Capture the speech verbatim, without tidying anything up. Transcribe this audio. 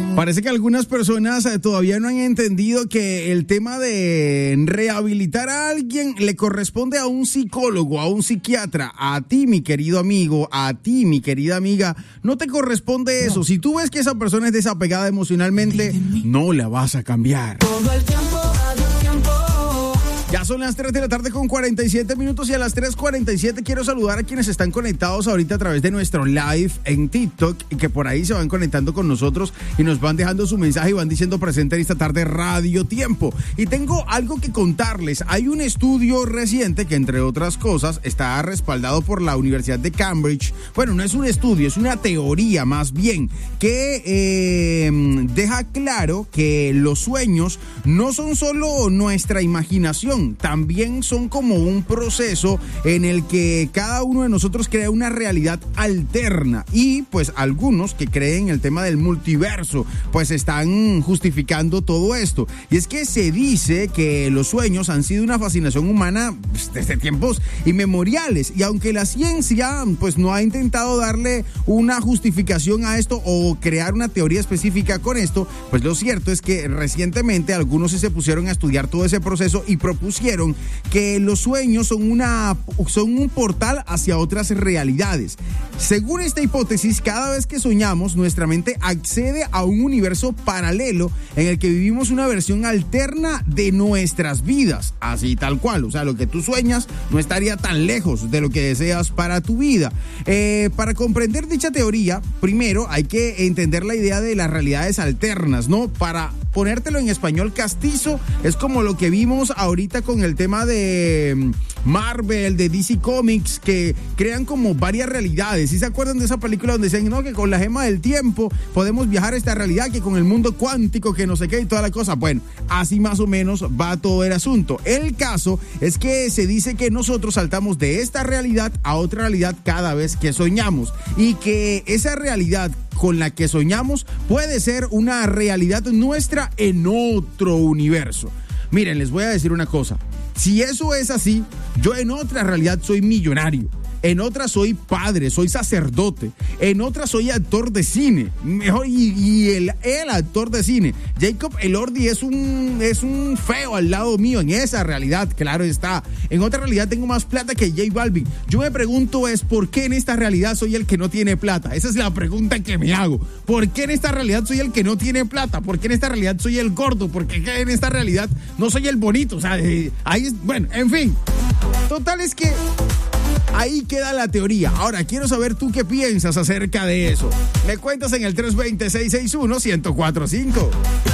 Parece que algunas personas todavía no han entendido que el tema de rehabilitar a alguien le corresponde a un psicólogo, a un psiquiatra. A ti, mi querido amigo, a ti, mi querida amiga, no te corresponde eso. Si tú ves que esa persona es desapegada emocionalmente, no la vas a cambiar. Todo el tiempo, a tu tiempo. Ya son las tres de la tarde con cuarenta y siete minutos y a las tres cuarenta y siete quiero saludar a quienes están conectados ahorita a través de nuestro live en TikTok y que por ahí se van conectando con nosotros y nos van dejando su mensaje y van diciendo presente en esta tarde Radio Tiempo. Y tengo algo que contarles. Hay un estudio reciente que, entre otras cosas, está respaldado por la Universidad de Cambridge. Bueno, no es un estudio, es una teoría más bien que eh, deja claro que los sueños no son solo nuestra imaginación, también son como un proceso en el que cada uno de nosotros crea una realidad alterna y pues algunos que creen el tema del multiverso pues están justificando todo esto. Y es que se dice que los sueños han sido una fascinación humana pues, desde tiempos inmemoriales y aunque la ciencia pues no ha intentado darle una justificación a esto o crear una teoría específica con esto, pues lo cierto es que recientemente algunos se pusieron a estudiar todo ese proceso y propusieron que los sueños son, una, son un portal hacia otras realidades. Según esta hipótesis, cada vez que soñamos, nuestra mente accede a un universo paralelo en el que vivimos una versión alterna de nuestras vidas, así tal cual. O sea, lo que tú sueñas no estaría tan lejos de lo que deseas para tu vida. Eh, para comprender dicha teoría, primero hay que entender la idea de las realidades alternas, ¿no? Para ponértelo en español castizo, es como lo que vimos ahorita con el tema de Marvel, de D C Comics, que crean como varias realidades. ¿Sí se acuerdan de esa película donde dicen, no, que con la gema del tiempo podemos viajar a esta realidad, que con el mundo cuántico, que no sé qué y toda la cosa? Bueno, así más o menos va todo el asunto. El caso es que se dice que nosotros saltamos de esta realidad a otra realidad cada vez que soñamos y que esa realidad con la que soñamos puede ser una realidad nuestra en otro universo. Miren, les voy a decir una cosa. Si eso es así, yo en otra realidad soy millonario. En otra soy padre, soy sacerdote. En otra soy actor de cine. Mejor, y, y el, el actor de cine, Jacob Elordi, es un, es un feo al lado mío. En esa realidad, claro está. En otra realidad tengo más plata que J Balvin. Yo me pregunto es, ¿por qué en esta realidad soy el que no tiene plata? Esa es la pregunta que me hago. ¿Por qué en esta realidad soy el que no tiene plata? ¿Por qué en esta realidad soy el gordo? ¿Por qué en esta realidad no soy el bonito? O sea, eh, ahí es, bueno, en fin. Total es que ahí queda la teoría. Ahora, quiero saber tú qué piensas acerca de eso. Me cuentas en el tres dos cero, seis seis uno, uno cero cuatro cinco.